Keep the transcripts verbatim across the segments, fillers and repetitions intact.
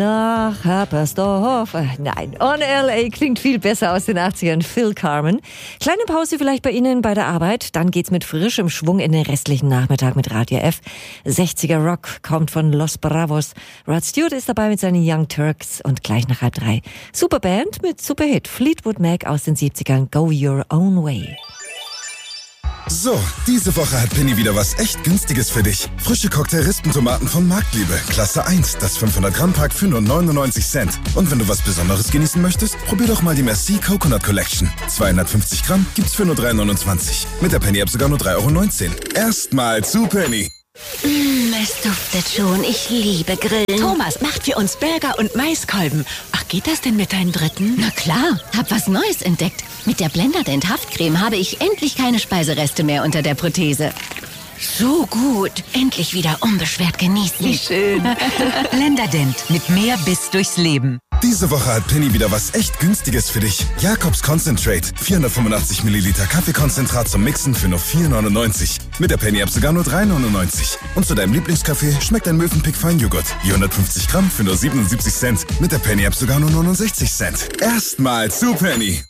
Nach Herpersdorf. Äh, nein, On L A klingt viel besser aus den achtzigern. Phil Carmen. Kleine Pause vielleicht bei Ihnen bei der Arbeit. Dann geht's mit frischem Schwung in den restlichen Nachmittag mit Radio F. sechziger Rock kommt von Los Bravos. Rod Stewart ist dabei mit seinen Young Turks und gleich nach halb drei. Super Band mit Superhit. Fleetwood Mac aus den siebzigern. Go Your Own Way. So, diese Woche hat Penny wieder was echt Günstiges für dich. Frische Cocktail-Rispentomaten von Marktliebe. Klasse eins, das fünfhundert Gramm Pack für nur neunundneunzig Cent. Und wenn du was Besonderes genießen möchtest, probier doch mal die Merci Coconut Collection. zweihundertfünfzig Gramm gibt's für nur drei neunundzwanzig. Mit der Penny-App sogar nur drei Euro neunzehn. Erstmal zu Penny. Mm, es duftet schon. Ich liebe Grillen. Thomas macht für uns Burger und Maiskolben. Ach, geht das denn mit deinem dritten? Na klar, hab was Neues entdeckt. Mit der Blenderdent Haftcreme habe ich endlich keine Speisereste mehr unter der Prothese. So gut. Endlich wieder unbeschwert genießen. Wie schön. Blenderdent mit mehr Biss durchs Leben. Diese Woche hat Penny wieder was echt Günstiges für dich. Jakobs Concentrate. vierhundertfünfundachtzig Milliliter Kaffeekonzentrat zum Mixen für nur vier neunundneunzig. Mit der Penny-App sogar nur drei neunundneunzig. Und zu deinem Lieblingskaffee schmeckt ein Mövenpick Feinjoghurt. vierhundertfünfzig Gramm für nur siebenundsiebzig Cent. Mit der Penny-App sogar nur neunundsechzig Cent. Erstmal zu Penny.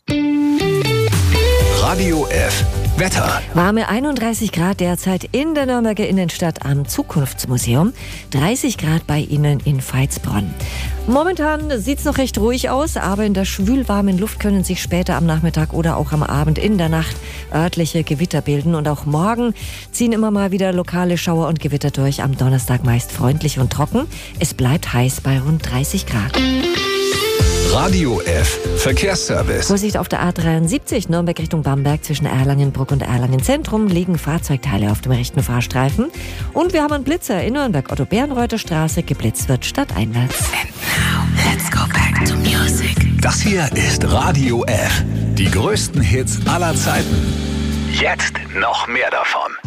Radio F. Wetter. Warme einunddreißig Grad derzeit in der Nürnberger Innenstadt am Zukunftsmuseum. dreißig Grad bei Ihnen in Veitsbronn. Momentan sieht's noch recht ruhig aus, aber in der schwülwarmen Luft können sich später am Nachmittag oder auch am Abend in der Nacht örtliche Gewitter bilden. Und auch morgen ziehen immer mal wieder lokale Schauer und Gewitter durch. Am Donnerstag meist freundlich und trocken. Es bleibt heiß bei rund dreißig Grad. Radio F. Verkehrsservice. Vorsicht auf der A dreiundsiebzig Nürnberg Richtung Bamberg zwischen Erlangenbruck und Erlangen Zentrum liegen Fahrzeugteile auf dem rechten Fahrstreifen. Und wir haben einen Blitzer in Nürnberg, Otto-Bärenreuther Straße, geblitzt wird stadteinwärts. And now, let's go back to music. Das hier ist Radio F. Die größten Hits aller Zeiten. Jetzt noch mehr davon.